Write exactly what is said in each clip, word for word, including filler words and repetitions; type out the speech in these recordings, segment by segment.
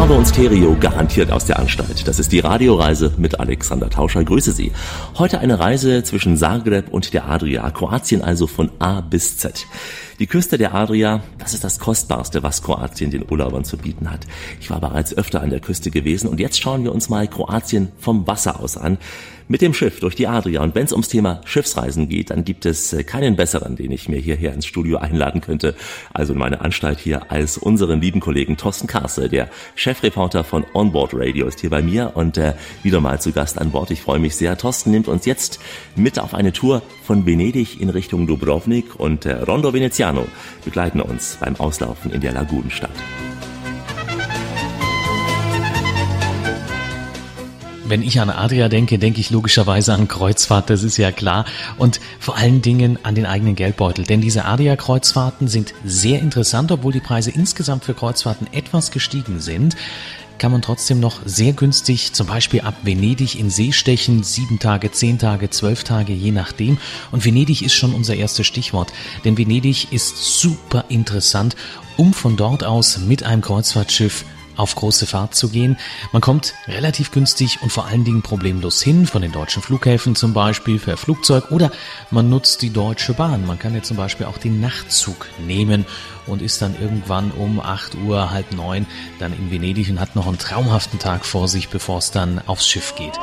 Farbe und Stereo garantiert aus der Anstalt. Das ist die Radioreise mit Alexander Tauscher. Grüße Sie. Heute eine Reise zwischen Zagreb und der Adria. Kroatien also von A bis Z. Die Küste der Adria, das ist das Kostbarste, was Kroatien den Urlaubern zu bieten hat. Ich war bereits öfter an der Küste gewesen und jetzt schauen wir uns mal Kroatien vom Wasser aus an. Mit dem Schiff durch die Adria. Und wenn es ums Thema Schiffsreisen geht, dann gibt es keinen besseren, den ich mir hierher ins Studio einladen könnte, also in meine Anstalt hier, als unseren lieben Kollegen Thorsten Karse, der Chefreporter von Onboard Radio, ist hier bei mir und äh, wieder mal zu Gast an Bord. Ich freue mich sehr. Thorsten nimmt uns jetzt mit auf eine Tour von Venedig in Richtung Dubrovnik und äh, Rondo Veneziano begleiten uns beim Auslaufen in der Lagunenstadt. Wenn ich an Adria denke, denke ich logischerweise an Kreuzfahrt, das ist ja klar. Und vor allen Dingen an den eigenen Geldbeutel. Denn diese Adria-Kreuzfahrten sind sehr interessant, obwohl die Preise insgesamt für Kreuzfahrten etwas gestiegen sind. Kann man trotzdem noch sehr günstig zum Beispiel ab Venedig in See stechen, sieben Tage, zehn Tage, zwölf Tage, je nachdem. Und Venedig ist schon unser erstes Stichwort, denn Venedig ist super interessant, um von dort aus mit einem Kreuzfahrtschiff auf große Fahrt zu gehen. Man kommt relativ günstig und vor allen Dingen problemlos hin, von den deutschen Flughäfen zum Beispiel per Flugzeug, oder man nutzt die Deutsche Bahn. Man kann ja zum Beispiel auch den Nachtzug nehmen und ist dann irgendwann um acht Uhr, halb neun dann in Venedig und hat noch einen traumhaften Tag vor sich, bevor es dann aufs Schiff geht.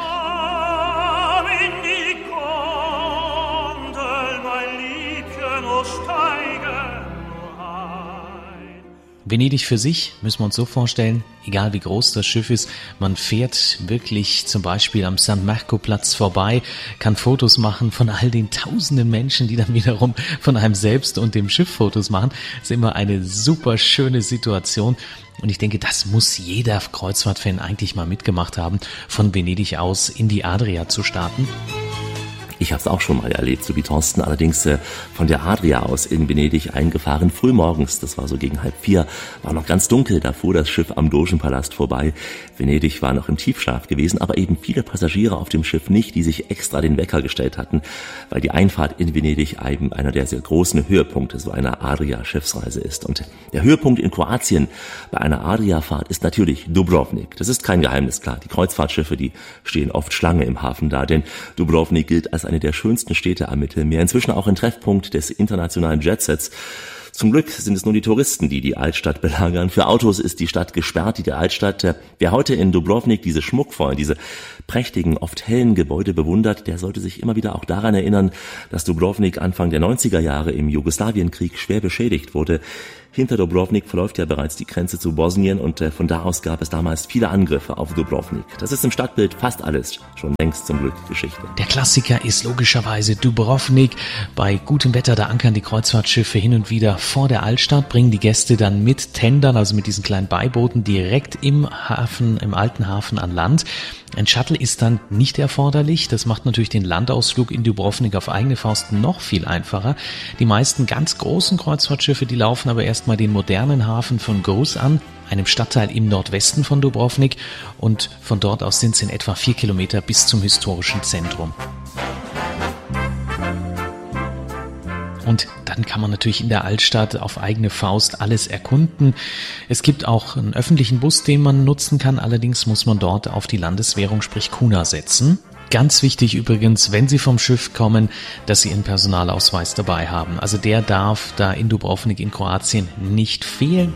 Venedig für sich müssen wir uns so vorstellen, egal wie groß das Schiff ist, man fährt wirklich zum Beispiel am San Marco-Platz vorbei, kann Fotos machen von all den tausenden Menschen, die dann wiederum von einem selbst und dem Schiff Fotos machen. Das ist immer eine super schöne Situation. Und ich denke, das muss jeder Kreuzfahrtfan eigentlich mal mitgemacht haben, von Venedig aus in die Adria zu starten. Ich habe es auch schon mal erlebt, so wie Thorsten, allerdings äh, von der Adria aus in Venedig eingefahren, frühmorgens, das war so gegen halb vier, war noch ganz dunkel, da fuhr das Schiff am Dogenpalast vorbei. Venedig war noch im Tiefschlaf gewesen, aber eben viele Passagiere auf dem Schiff nicht, die sich extra den Wecker gestellt hatten, weil die Einfahrt in Venedig eben einer der sehr großen Höhepunkte so einer Adria-Schiffsreise ist. Und der Höhepunkt in Kroatien bei einer Adria-Fahrt ist natürlich Dubrovnik. Das ist kein Geheimnis, klar. Die Kreuzfahrtschiffe, die stehen oft Schlange im Hafen da, denn Dubrovnik gilt als eine der schönsten Städte am Mittelmeer, inzwischen auch ein Treffpunkt des internationalen Jetsets. Zum Glück sind es nur die Touristen, die die Altstadt belagern. Für Autos ist die Stadt gesperrt, die der Altstadt. Wer heute in Dubrovnik diese schmuckvollen, diese prächtigen, oft hellen Gebäude bewundert, der sollte sich immer wieder auch daran erinnern, dass Dubrovnik Anfang der neunziger Jahre im Jugoslawienkrieg schwer beschädigt wurde. Hinter Dubrovnik verläuft ja bereits die Grenze zu Bosnien und äh, von da aus gab es damals viele Angriffe auf Dubrovnik. Das ist im Stadtbild fast alles schon längst zum Glück Geschichte. Der Klassiker ist logischerweise Dubrovnik. Bei gutem Wetter, da ankern die Kreuzfahrtschiffe hin und wieder vor der Altstadt, bringen die Gäste dann mit Tendern, also mit diesen kleinen Beibooten, direkt im Hafen, im alten Hafen an Land. Ein Shuttle ist dann nicht erforderlich. Das macht natürlich den Landausflug in Dubrovnik auf eigene Faust noch viel einfacher. Die meisten ganz großen Kreuzfahrtschiffe, die laufen aber erstmal den modernen Hafen von Gruz an, einem Stadtteil im Nordwesten von Dubrovnik, und von dort aus sind es in etwa vier Kilometer bis zum historischen Zentrum. Und dann kann man natürlich in der Altstadt auf eigene Faust alles erkunden. Es gibt auch einen öffentlichen Bus, den man nutzen kann. Allerdings muss man dort auf die Landeswährung, sprich Kuna, setzen. Ganz wichtig übrigens, wenn Sie vom Schiff kommen, dass Sie Ihren Personalausweis dabei haben. Also der darf da in Dubrovnik in Kroatien nicht fehlen.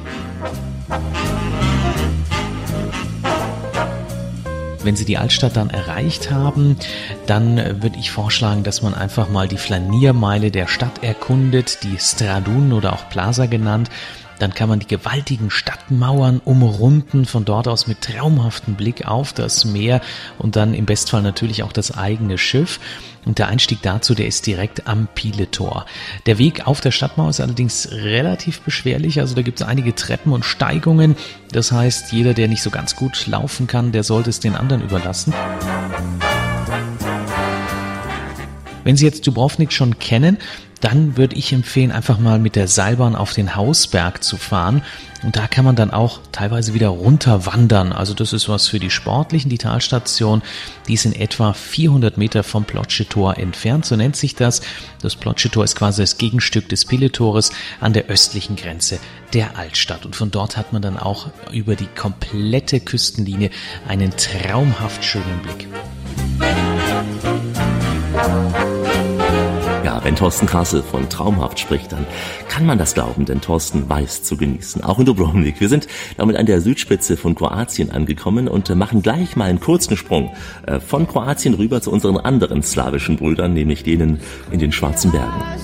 Wenn Sie die Altstadt dann erreicht haben, dann würde ich vorschlagen, dass man einfach mal die Flaniermeile der Stadt erkundet, die Stradun oder auch Plaza genannt. Dann kann man die gewaltigen Stadtmauern umrunden, von dort aus mit traumhaftem Blick auf das Meer und dann im Bestfall natürlich auch das eigene Schiff. Und der Einstieg dazu, der ist direkt am Piletor. Der Weg auf der Stadtmauer ist allerdings relativ beschwerlich, also da gibt es einige Treppen und Steigungen. Das heißt, jeder, der nicht so ganz gut laufen kann, der sollte es den anderen überlassen. Wenn Sie jetzt Dubrovnik schon kennen, dann würde ich empfehlen, einfach mal mit der Seilbahn auf den Hausberg zu fahren. Und da kann man dann auch teilweise wieder runter wandern. Also das ist was für die Sportlichen. Die Talstation, die ist in etwa vierhundert Meter vom Ploče-Tor entfernt, so nennt sich das. Das Ploče-Tor ist quasi das Gegenstück des Pille-Tores an der östlichen Grenze der Altstadt. Und von dort hat man dann auch über die komplette Küstenlinie einen traumhaft schönen Blick. Ja, wenn Thorsten Krassel von traumhaft spricht, dann kann man das glauben, denn Thorsten weiß zu genießen, auch in Dubrovnik. Wir sind damit an der Südspitze von Kroatien angekommen und machen gleich mal einen kurzen Sprung von Kroatien rüber zu unseren anderen slawischen Brüdern, nämlich denen in den Schwarzen Bergen.